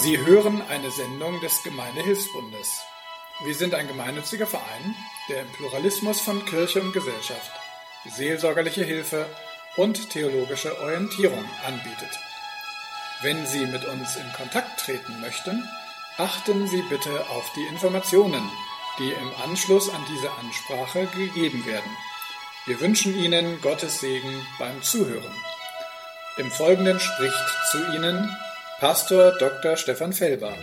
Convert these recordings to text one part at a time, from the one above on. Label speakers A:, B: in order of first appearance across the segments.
A: Sie hören eine Sendung des Gemeindehilfsbundes. Wir sind ein gemeinnütziger Verein, der im Pluralismus von Kirche und Gesellschaft seelsorgerliche Hilfe und theologische Orientierung anbietet. Wenn Sie mit uns in Kontakt treten möchten, achten Sie bitte auf die Informationen, die im Anschluss an diese Ansprache gegeben werden. Wir wünschen Ihnen Gottes Segen beim Zuhören. Im Folgenden spricht zu Ihnen Pastor Dr. Stefan Felber.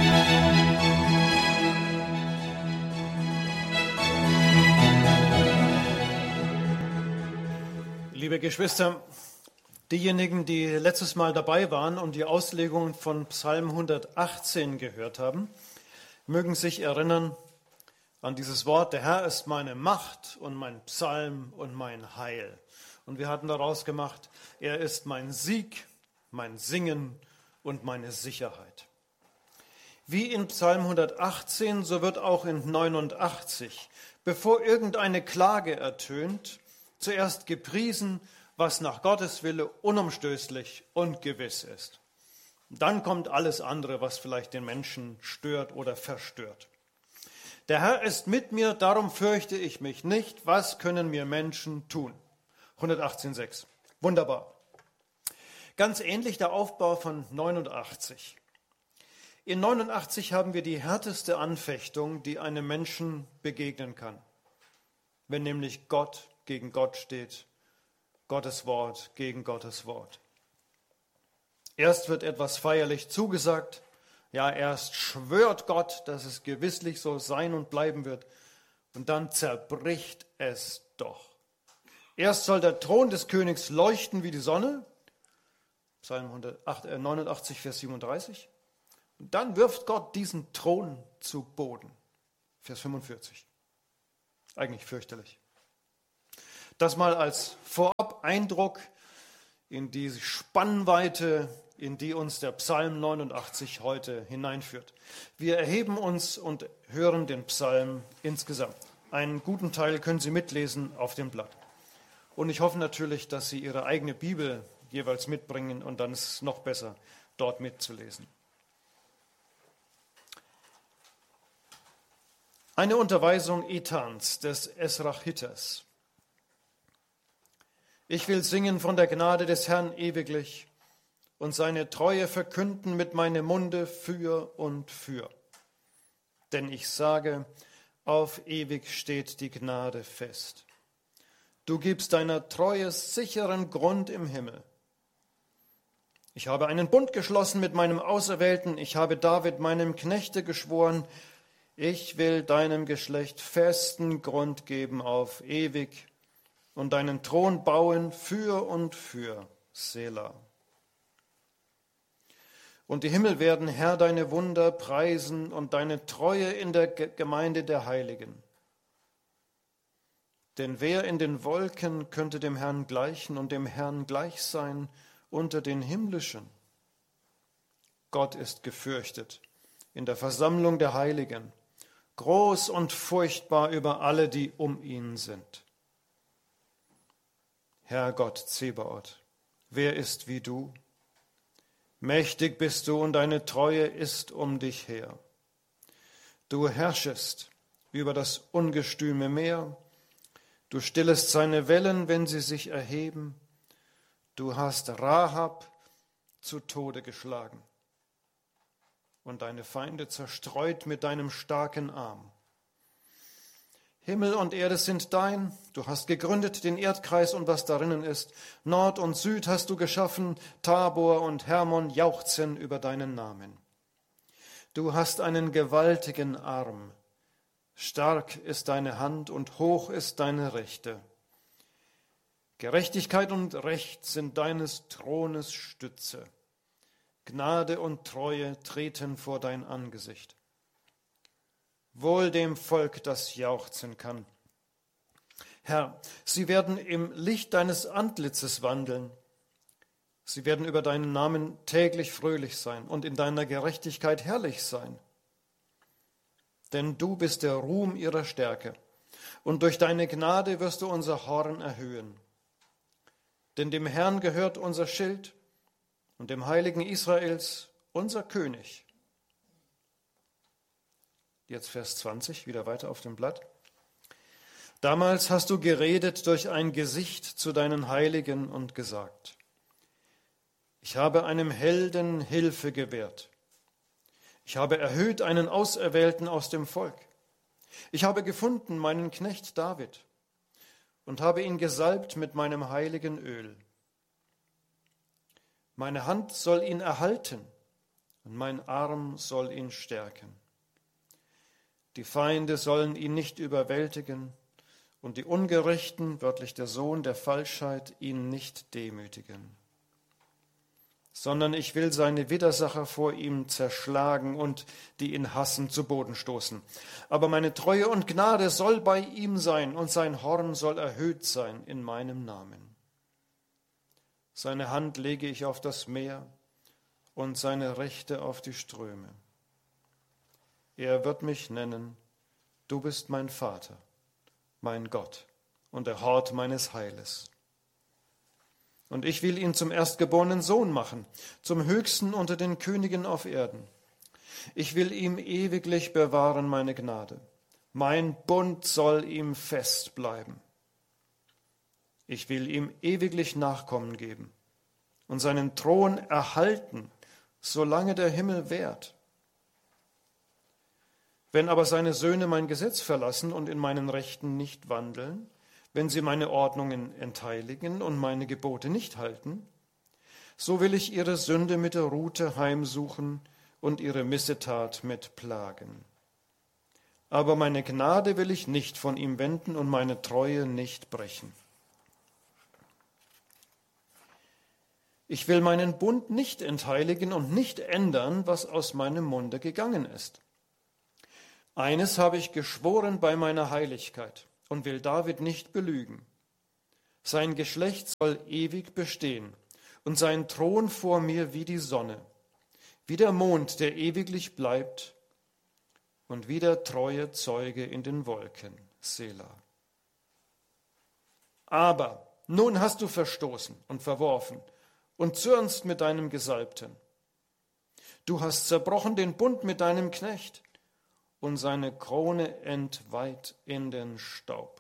B: Liebe Geschwister, diejenigen, die letztes Mal dabei waren und die Auslegung von Psalm 118 gehört haben, mögen sich erinnern an dieses Wort: Der Herr ist meine Macht und mein Psalm und mein Heil. Und wir hatten daraus gemacht, er ist mein Sieg, mein Singen und meine Sicherheit. Wie in Psalm 118, so wird auch in 89, bevor irgendeine Klage ertönt, zuerst gepriesen, was nach Gottes Wille unumstößlich und gewiss ist. Dann kommt alles andere, was vielleicht den Menschen stört oder verstört. Der Herr ist mit mir, darum fürchte ich mich nicht. Was können mir Menschen tun? 118,6. Wunderbar. Ganz ähnlich der Aufbau von 89. In 89 haben wir die härteste Anfechtung, die einem Menschen begegnen kann. Wenn nämlich Gott gegen Gott steht, Gottes Wort gegen Gottes Wort. Erst wird etwas feierlich zugesagt, ja, erst schwört Gott, dass es gewisslich so sein und bleiben wird, und dann zerbricht es doch. Erst soll der Thron des Königs leuchten wie die Sonne, Psalm 89, Vers 37, und dann wirft Gott diesen Thron zu Boden, Vers 45. Eigentlich fürchterlich. Das mal als Vorab-Eindruck in die Spannweite, in die uns der Psalm 89 heute hineinführt. Wir erheben uns und hören den Psalm insgesamt. Einen guten Teil können Sie mitlesen auf dem Blatt. Und ich hoffe natürlich, dass Sie Ihre eigene Bibel jeweils mitbringen, und dann ist es noch besser, dort mitzulesen. Eine Unterweisung Ethans, des Esrachiters. Ich will singen von der Gnade des Herrn ewiglich und seine Treue verkünden mit meinem Munde für und für. Denn ich sage, auf ewig steht die Gnade fest. Du gibst deiner Treue sicheren Grund im Himmel. Ich habe einen Bund geschlossen mit meinem Auserwählten, ich habe David, meinem Knechte, geschworen, ich will deinem Geschlecht festen Grund geben auf ewig und deinen Thron bauen für und für, Selah. Und die Himmel werden, Herr, deine Wunder preisen und deine Treue in der Gemeinde der Heiligen. Denn wer in den Wolken könnte dem Herrn gleichen und dem Herrn gleich sein unter den Himmlischen? Gott ist gefürchtet in der Versammlung der Heiligen, groß und furchtbar über alle, die um ihn sind. Herr Gott Zebaoth, wer ist wie du? Mächtig bist du und deine Treue ist um dich her. Du herrschest über das ungestüme Meer, du stillest seine Wellen, wenn sie sich erheben. Du hast Rahab zu Tode geschlagen und deine Feinde zerstreut mit deinem starken Arm. Himmel und Erde sind dein, du hast gegründet den Erdkreis und was darinnen ist. Nord und Süd hast du geschaffen, Tabor und Hermon jauchzen über deinen Namen. Du hast einen gewaltigen Arm, stark ist deine Hand und hoch ist deine Rechte. Gerechtigkeit und Recht sind deines Thrones Stütze. Gnade und Treue treten vor dein Angesicht. Wohl dem Volk, das jauchzen kann. Herr, sie werden im Licht deines Antlitzes wandeln. Sie werden über deinen Namen täglich fröhlich sein und in deiner Gerechtigkeit herrlich sein. Denn du bist der Ruhm ihrer Stärke, und durch deine Gnade wirst du unser Horn erhöhen. Denn dem Herrn gehört unser Schild und dem Heiligen Israels unser König. Jetzt Vers 20, wieder weiter auf dem Blatt. Damals hast du geredet durch ein Gesicht zu deinen Heiligen und gesagt, ich habe einem Helden Hilfe gewährt. Ich habe erhöht einen Auserwählten aus dem Volk. Ich habe gefunden meinen Knecht David und habe ihn gesalbt mit meinem heiligen Öl. Meine Hand soll ihn erhalten und mein Arm soll ihn stärken. Die Feinde sollen ihn nicht überwältigen und die Ungerechten, wörtlich der Sohn der Falschheit, ihn nicht demütigen. Sondern ich will seine Widersacher vor ihm zerschlagen und die ihn hassen zu Boden stoßen. Aber meine Treue und Gnade soll bei ihm sein und sein Horn soll erhöht sein in meinem Namen. Seine Hand lege ich auf das Meer und seine Rechte auf die Ströme. Er wird mich nennen, du bist mein Vater, mein Gott und der Hort meines Heiles. Und ich will ihn zum erstgeborenen Sohn machen, zum Höchsten unter den Königen auf Erden. Ich will ihm ewiglich bewahren meine Gnade. Mein Bund soll ihm fest bleiben. Ich will ihm ewiglich Nachkommen geben und seinen Thron erhalten, solange der Himmel währt. Wenn aber seine Söhne mein Gesetz verlassen und in meinen Rechten nicht wandeln, wenn sie meine Ordnungen entheiligen und meine Gebote nicht halten, so will ich ihre Sünde mit der Rute heimsuchen und ihre Missetat mit Plagen. Aber meine Gnade will ich nicht von ihm wenden und meine Treue nicht brechen. Ich will meinen Bund nicht entheiligen und nicht ändern, was aus meinem Munde gegangen ist. Eines habe ich geschworen bei meiner Heiligkeit und will David nicht belügen. Sein Geschlecht soll ewig bestehen und sein Thron vor mir wie die Sonne, wie der Mond, der ewiglich bleibt und wie der treue Zeuge in den Wolken. Selah. Aber nun hast du verstoßen und verworfen und zürnst mit deinem Gesalbten. Du hast zerbrochen den Bund mit deinem Knecht und seine Krone entweiht in den Staub.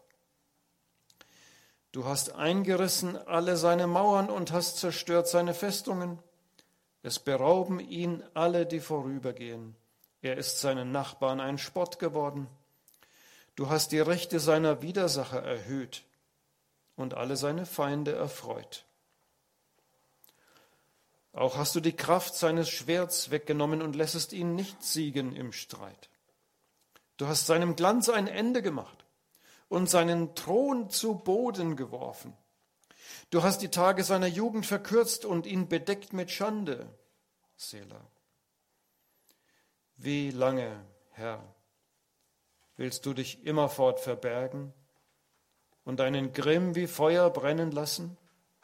B: Du hast eingerissen alle seine Mauern und hast zerstört seine Festungen. Es berauben ihn alle, die vorübergehen. Er ist seinen Nachbarn ein Spott geworden. Du hast die Rechte seiner Widersacher erhöht und alle seine Feinde erfreut. Auch hast du die Kraft seines Schwerts weggenommen und lässest ihn nicht siegen im Streit. Du hast seinem Glanz ein Ende gemacht und seinen Thron zu Boden geworfen. Du hast die Tage seiner Jugend verkürzt und ihn bedeckt mit Schande. Selah. Wie lange, Herr, willst du dich immerfort verbergen und deinen Grimm wie Feuer brennen lassen?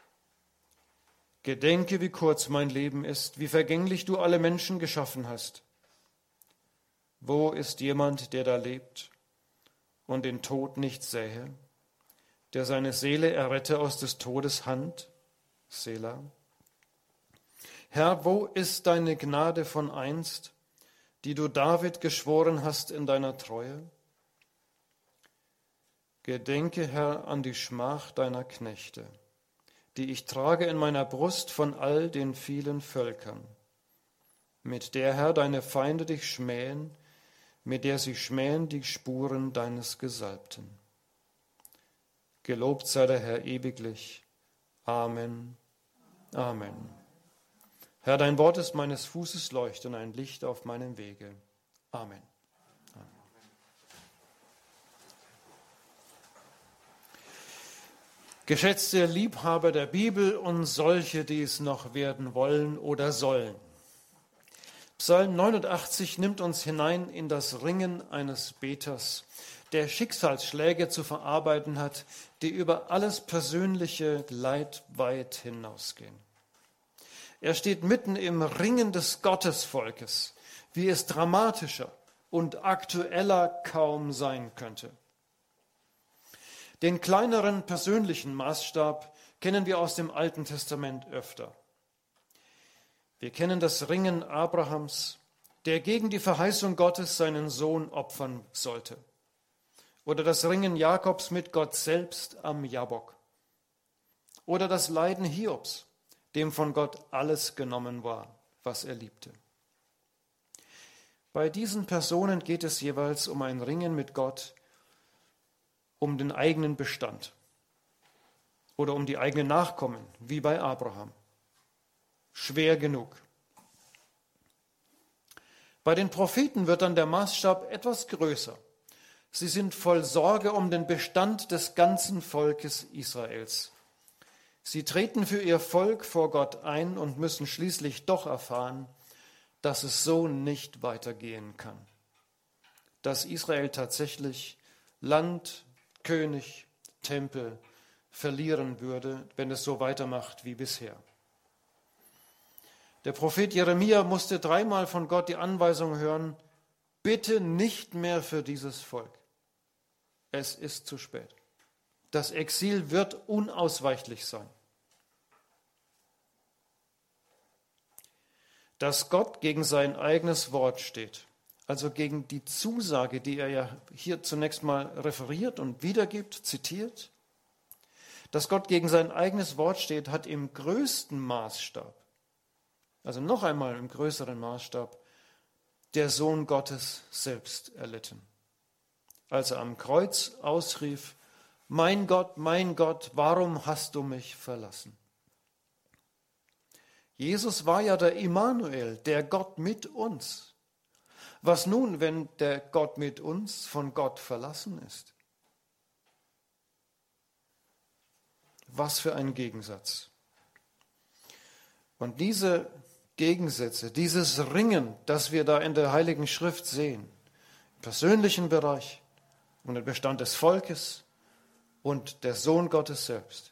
B: Gedenke, wie kurz mein Leben ist, wie vergänglich du alle Menschen geschaffen hast. Wo ist jemand, der da lebt und den Tod nicht sähe, der seine Seele errette aus des Todes Hand? Selah. Herr, wo ist deine Gnade von einst, die du David geschworen hast in deiner Treue? Gedenke, Herr, an die Schmach deiner Knechte, die ich trage in meiner Brust von all den vielen Völkern, mit der, Herr, deine Feinde dich schmähen, mit der sie schmähen die Spuren deines Gesalbten. Gelobt sei der Herr ewiglich. Amen. Amen. Herr, dein Wort ist meines Fußes Leuchte und ein Licht auf meinem Wege. Amen. Amen. Geschätzte Liebhaber der Bibel und solche, die es noch werden wollen oder sollen. Psalm 89 nimmt uns hinein in das Ringen eines Beters, der Schicksalsschläge zu verarbeiten hat, die über alles persönliche Leid weit hinausgehen. Er steht mitten im Ringen des Gottesvolkes, wie es dramatischer und aktueller kaum sein könnte. Den kleineren persönlichen Maßstab kennen wir aus dem Alten Testament öfter. Wir kennen das Ringen Abrahams der gegen die Verheißung Gottes seinen Sohn opfern sollte. Oder das Ringen Jakobs mit Gott selbst am Jabbok. Oder das Leiden Hiobs, dem von Gott alles genommen war, was er liebte. Bei diesen Personen geht es jeweils um ein Ringen mit Gott, um den eigenen Bestand oder um die eigenen Nachkommen, wie bei Abraham. Schwer genug. Bei den Propheten wird dann der Maßstab etwas größer. Sie sind voll Sorge um den Bestand des ganzen Volkes Israels. Sie treten für ihr Volk vor Gott ein und müssen schließlich doch erfahren, dass es so nicht weitergehen kann. Dass Israel tatsächlich Land, König, Tempel verlieren würde, wenn es so weitermacht wie bisher. Der Prophet Jeremia musste 3-mal von Gott die Anweisung hören, bitte nicht mehr für dieses Volk. Es ist zu spät. Das Exil wird unausweichlich sein. Dass Gott gegen sein eigenes Wort steht, also gegen die Zusage, die er ja hier zunächst mal referiert und wiedergibt, zitiert, dass Gott gegen sein eigenes Wort steht, hat im größten Maßstab, also noch einmal im größeren Maßstab, der Sohn Gottes selbst erlitten. Als er am Kreuz ausrief, mein Gott, warum hast du mich verlassen? Jesus war ja der Immanuel, der Gott mit uns. Was nun, wenn der Gott mit uns von Gott verlassen ist? Was für ein Gegensatz. Und diese Gegensätze, dieses Ringen, das wir da in der Heiligen Schrift sehen, im persönlichen Bereich und im Bestand des Volkes und der Sohn Gottes selbst,